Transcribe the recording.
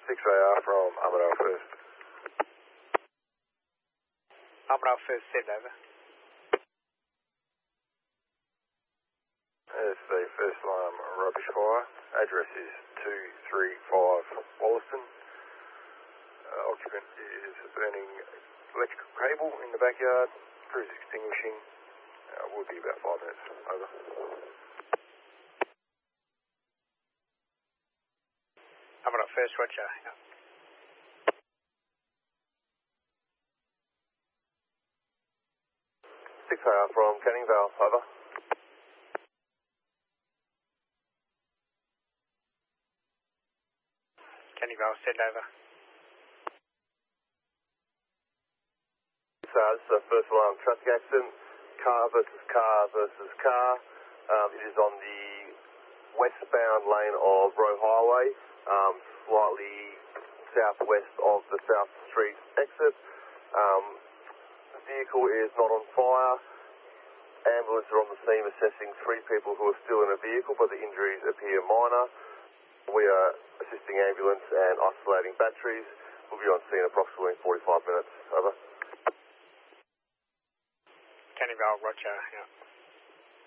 6AR from Armidale First. Armidale First, send over. It's the first alarm rubbish fire. Address is 235 Wollaston. Occupant is burning electrical cable in the backyard. Crew's extinguishing. Will be about 5 minutes. Over. Armidale First, roger. Yeah. Six AR from Canning Vale. Over. Canning Vale, send over. This is the first alarm traffic accident. Car versus car versus car. It is on the westbound lane of Roe Highway, slightly southwest of the South Street exit. The vehicle is not on fire. Ambulance are on the scene assessing 3 people who are still in a vehicle, but the injuries appear minor. We are assisting ambulance and isolating batteries. We'll be on scene approximately in 45 minutes. Over. Canning Vale, roger. Yeah.